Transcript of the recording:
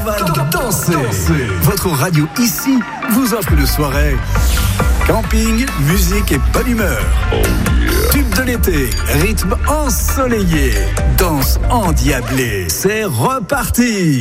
danser. Votre radio ici vous offre une soirée. Camping, musique et bonne humeur. Tube de l'été, rythme ensoleillé, danse endiablée. C'est reparti.